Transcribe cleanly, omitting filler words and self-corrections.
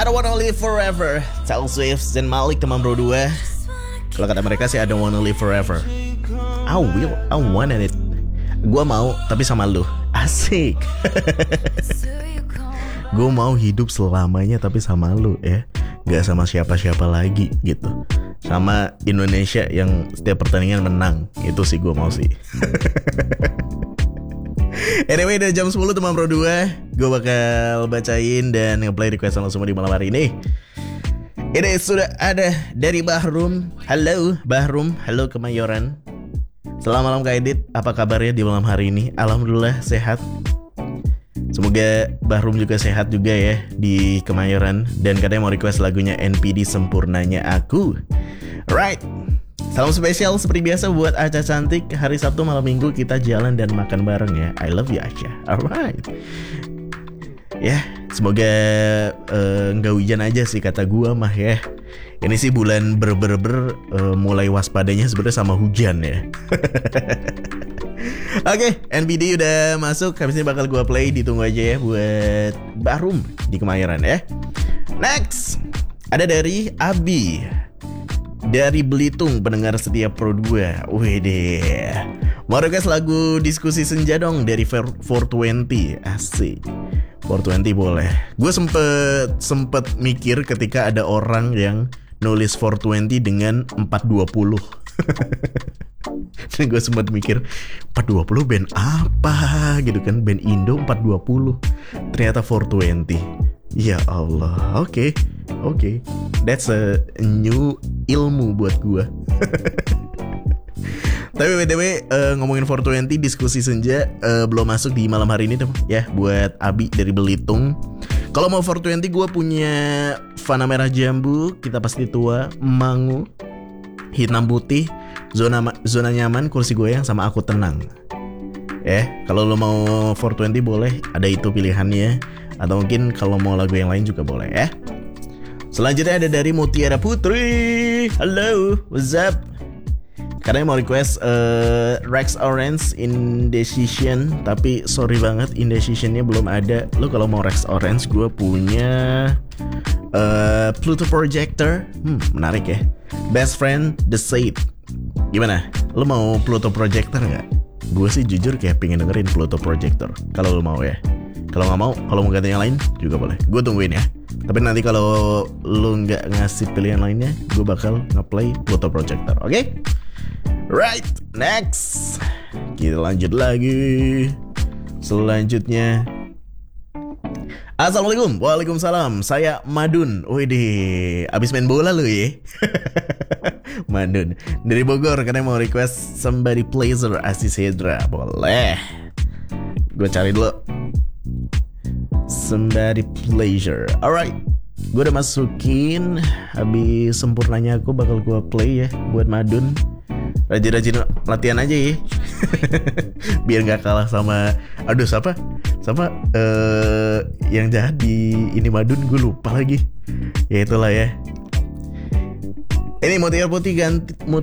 I don't wanna live forever, Taylor Swift, Zayn Malik, teman bro 2. Kalau kata mereka sih I don't wanna live forever, I wanted it. Gua mau tapi sama lu. Asik. Gua mau hidup selamanya tapi sama lu ya, gak sama siapa-siapa lagi gitu. Sama Indonesia yang setiap pertandingan menang. Itu sih gue mau sih. Anyway, udah jam 10 teman bro 2. Gue bakal bacain dan nge-play request lo semua di malam hari ini. Ini sudah ada dari Bahrum. Halo Bahrum, halo Kemayoran. Selamat malam Kak Edit, apa kabarnya di malam hari ini? Alhamdulillah sehat. Semoga Bahrum juga sehat juga ya di Kemayoran. Dan katanya mau request lagunya NPD Sempurnanya Aku. Right, salam spesial seperti biasa buat Aca cantik. Hari Sabtu malam minggu kita jalan dan makan bareng ya. I love you Aca. Alright. Ya, semoga nggak hujan aja sih kata gua mah ya. Ini sih bulan mulai waspadanya sebenarnya sama hujan ya. Oke, NPD udah masuk. Habis ini bakal gua play, ditunggu aja ya buat Bahrum di Kemayoran ya. Next, ada dari Abi dari Belitung, pendengar setia Pro 2. Wede, mau request lagu Diskusi Senja dong dari 420. Asik, 420 boleh. Gue sempet mikir ketika ada orang yang nulis 420 dengan 420. Dan gue sempet mikir 420 band apa gitu kan, band Indo 420. Ternyata 420. Ya Allah, oke. That's a new ilmu buat gue. Tapi BTW ngomongin 420 Diskusi Senja belum masuk di malam hari ini tuh ya, buat Abi dari Belitung. Kalau mau 420 gue punya Fana Merah Jambu, Kita Pasti Tua, Mangu, Hitam Putih, Zona Nyaman, Kursi Goyang, sama Aku Tenang. Kalau lo mau 420 boleh, ada itu pilihannya. Atau mungkin kalau mau lagu yang lain juga boleh ya. Selanjutnya ada dari Mutiara Putri. Halo, what's up? Karena mau request Rex Orange Indecision. Tapi sorry banget, Indecisionnya belum ada. Lo kalau mau Rex Orange, gue punya Pluto Projector. Menarik ya. Best Friend The Said. Gimana? Lo mau Pluto Projector gak? Gue sih jujur kayak pengen dengerin Pluto Projector, kalau lo mau ya. Kalau nggak mau, kalau mau ganti yang lain juga boleh. Gue tungguin ya. Tapi nanti kalau lu nggak ngasih pilihan lainnya, gue bakal nge-play Pluto Projector. Oke? Right, next. Kita lanjut lagi. Selanjutnya, Assalamualaikum. Waalaikumsalam. Saya Madun. Widih, abis main bola lu ya. Madun dari Bogor, karena mau request Somebody Pleaser Asis Hedra. Boleh. Gue cari dulu Somebody Pleasure. Alright, gue udah masukin. Habis Sempurnanya Aku bakal gue play ya buat Madun. Rajin-rajin latihan aja ya. Biar gak kalah sama siapa yang jahat di ini Madun, gue lupa lagi. Ya itulah ya. Ini Mutiara Putih